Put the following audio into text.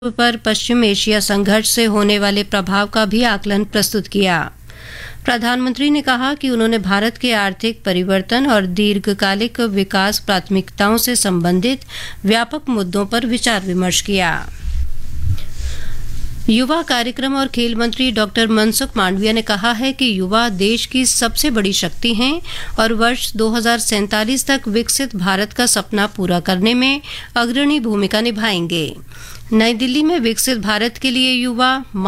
पर पश्चिम एशिया संघर्ष से होने वाले प्रभाव का भी आकलन प्रस्तुत किया। प्रधानमंत्री ने कहा कि उन्होंने भारत के आर्थिक परिवर्तन और दीर्घकालिक विकास प्राथमिकताओं से संबंधित व्यापक मुद्दों पर विचार विमर्श किया। युवा कार्यक्रम और खेल मंत्री डॉक्टर मनसुख मांडविया ने कहा है कि युवा देश की सबसे बड़ी शक्ति हैं और वर्ष 2047 तक विकसित भारत का सपना पूरा करने में अग्रणी भूमिका निभाएंगे। नई दिल्ली में विकसित भारत के लिए युवा